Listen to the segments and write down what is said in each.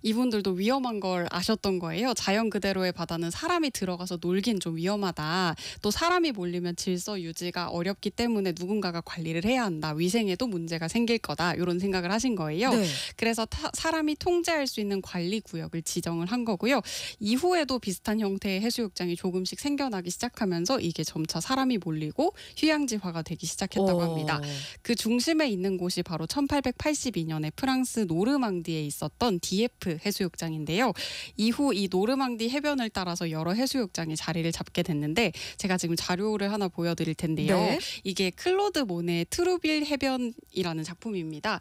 이분들도 위험한 걸 아셨던 거예요. 자연 그대로의 바다는 사람이 들어가서 놀긴 좀 위험하다. 또 사람이 몰리면 질서 유지가 어렵기 때문에 누군가가 관리를 해야 한다. 위생에도 문제가 생길 거다. 이런 생각을 하신 거예요. 네. 그래서 사람이 통제할 수 있는 관리 구역을 지정을 한 거고요. 이후에도 비슷한 형태의 해수욕장이 조금씩 생겨나기 시작하면서 이게 점차 사람이 몰리고 휴양지화가 되기 시작했다고 합니다. 그 중심에 있는 곳이 바로 1882년에 프랑스 노르망디에 있었던 디에프 해수욕장인데요. 이후 이 노르망디 해변을 따라서 여러 해수욕장이 자리를 잡게 됐는데 제가 지금 자료를 하나 보여드릴 텐데요. 네. 이게 클로드 모네의 트루빌 해변이라는 작품입니다.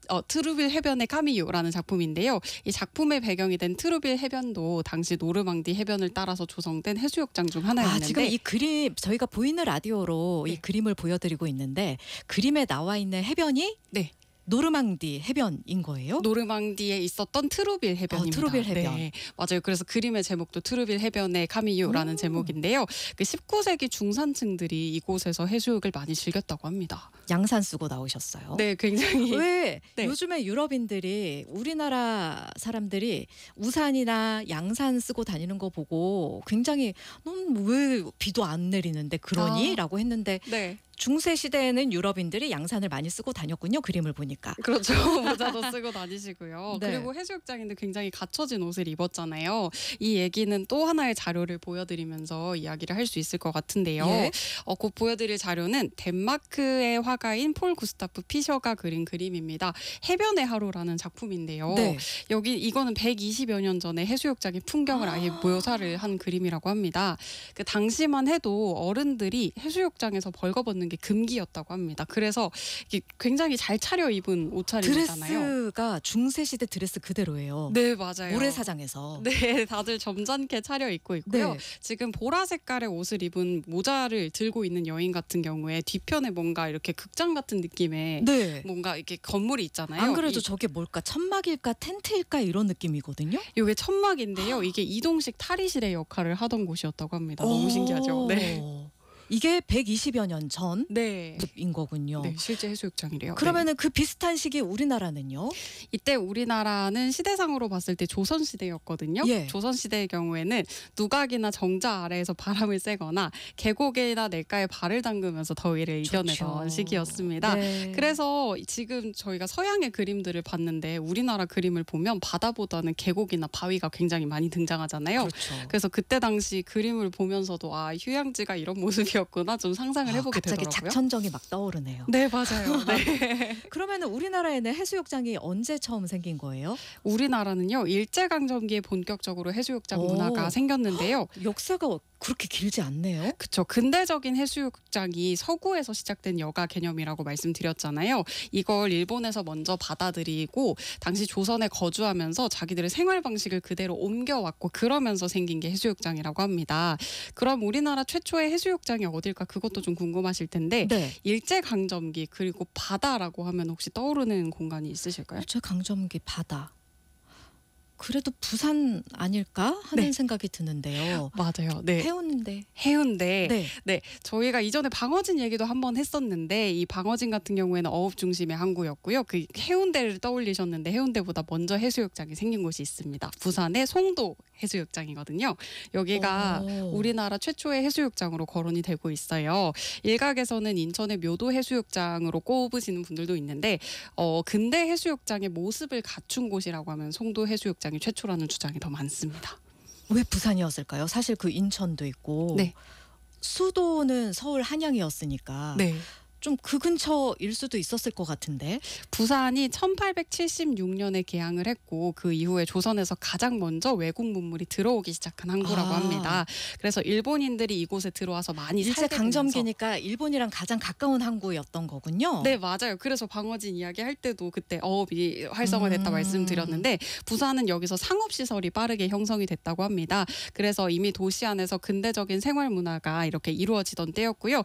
트루빌 해변의 카미유라는 작품인데요. 이 작품의 배경이 된 트루빌 해변도 당시 노르망디 해변을 따라서 조성된 해수욕장 중 하나였는데 지금 이 그림 저희가 보이는 라디오로 이 네. 그림을 보여드리고 있는데 그림에 나와 있는 해변이 네. 노르망디 해변인 거예요? 노르망디에 있었던 트루빌 해변입니다. 트루빌 해변. 네, 맞아요. 그래서 그림의 제목도 트루빌 해변의 카미유라는 제목인데요. 그 19세기 중산층들이 이곳에서 해수욕을 많이 즐겼다고 합니다. 양산 쓰고 나오셨어요. 네, 굉장히 왜 네. 요즘에 유럽인들이 우리나라 사람들이 우산이나 양산 쓰고 다니는 거 보고 굉장히 넌 왜 비도 안 내리는데 그러니? 라고 했는데 네. 중세 시대에는 유럽인들이 양산을 많이 쓰고 다녔군요. 그림을 보니까. 그렇죠. 모자도 쓰고 다니시고요. 네. 그리고 해수욕장인데 굉장히 갖춰진 옷을 입었잖아요. 이 얘기는 또 하나의 자료를 보여드리면서 이야기를 할 수 있을 것 같은데요. 예. 곧 보여드릴 자료는 덴마크의 화가인 폴 구스타프 피셔가 그린 그림입니다. 해변의 하루라는 작품인데요. 네. 이거는 120여 년 전에 해수욕장의 풍경을 아예 묘사를 한 그림이라고 합니다. 그 당시만 해도 어른들이 해수욕장에서 벌거벗는 게 금기였다고 합니다. 그래서 이게 굉장히 잘 차려입은 옷차림이잖아요. 드레스가 중세 시대 드레스 그대로예요. 네, 맞아요. 모래사장에서. 네, 다들 점잖게 차려입고 있고요. 네. 지금 보라 색깔의 옷을 입은 모자를 들고 있는 여인 같은 경우에 뒤편에 뭔가 이렇게 극장 같은 느낌의 네. 뭔가 이렇게 건물이 있잖아요. 안 그래도 저게 뭘까? 천막일까? 텐트일까? 이런 느낌이거든요. 이게 천막인데요. 이게 이동식 탈의실의 역할을 하던 곳이었다고 합니다. 너무 신기하죠. 네. 이게 120여 년 전인 네. 거군요. 네, 실제 해수욕장이래요. 그러면은 그 비슷한 시기 우리나라는요? 이때 우리나라는 시대상으로 봤을 때 조선시대였거든요. 예. 조선시대의 경우에는 누각이나 정자 아래에서 바람을 쐬거나 계곡이나 냇가에 발을 담그면서 더위를 이겨내던 좋죠. 시기였습니다. 네. 그래서 지금 저희가 서양의 그림들을 봤는데 우리나라 그림을 보면 바다보다는 계곡이나 바위가 굉장히 많이 등장하잖아요. 그렇죠. 그래서 그때 당시 그림을 보면서도 휴양지가 이런 모습이었구나 좀 상상을 해보게 갑자기 되더라고요. 작천정이 막 떠오르네요. 네, 맞아요. 네. 그러면은 우리나라에는 해수욕장이 언제 처음 생긴 거예요? 우리나라는요 일제강점기에 본격적으로 해수욕장 문화가 생겼는데요. 역사가 그렇게 길지 않네요. 그렇죠. 근대적인 해수욕장이 서구에서 시작된 여가 개념이라고 말씀드렸잖아요. 이걸 일본에서 먼저 받아들이고 당시 조선에 거주하면서 자기들의 생활 방식을 그대로 옮겨왔고 그러면서 생긴 게 해수욕장이라고 합니다. 그럼 우리나라 최초의 해수욕장이 어딜까 그것도 좀 궁금하실 텐데 네. 일제강점기 그리고 바다라고 하면 혹시 떠오르는 공간이 있으실까요? 일제 강점기 바다. 그래도 부산 아닐까 하는 네. 생각이 드는데요. 맞아요. 네. 해운대. 해운대. 네. 네, 저희가 이전에 방어진 얘기도 한번 했었는데 이 방어진 같은 경우에는 어업 중심의 항구였고요. 그 해운대를 떠올리셨는데 해운대보다 먼저 해수욕장이 생긴 곳이 있습니다. 부산의 송도 해수욕장이거든요. 여기가 우리나라 최초의 해수욕장으로 거론이 되고 있어요. 일각에서는 인천의 묘도 해수욕장으로 꼽으시는 분들도 있는데 근대 해수욕장의 모습을 갖춘 곳이라고 하면 송도 해수욕장이 최초라는 주장이 더 많습니다. 왜 부산이었을까요? 사실 그 인천도 있고 네. 수도는 서울 한양이었으니까 네. 좀 그 근처일 수도 있었을 것 같은데. 부산이 1876년에 개항을 했고 그 이후에 조선에서 가장 먼저 외국 문물이 들어오기 시작한 항구라고 합니다. 그래서 일본인들이 이곳에 들어와서 많이 일제 살게 강점기니까 일본이랑 가장 가까운 항구였던 거군요. 네, 맞아요. 그래서 방어진 이야기 할 때도 그때 어업이 활성화됐다 말씀드렸는데 부산은 여기서 상업시설이 빠르게 형성이 됐다고 합니다. 그래서 이미 도시 안에서 근대적인 생활 문화가 이렇게 이루어지던 때였고요.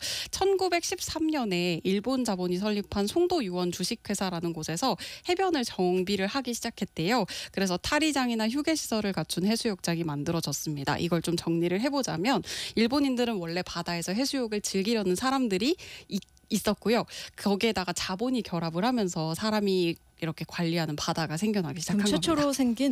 1913년에 일본 자본이 설립한 송도유원 주식회사라는 곳에서 해변을 정비를 하기 시작했대요. 그래서 탈의장이나 휴게시설을 갖춘 해수욕장이 만들어졌습니다. 이걸 좀 정리를 해보자면 일본인들은 원래 바다에서 해수욕을 즐기려는 사람들이 있었고요. 거기에다가 자본이 결합을 하면서 사람이 이렇게 관리하는 바다가 생겨나기 시작한 겁니다. 최초로 생긴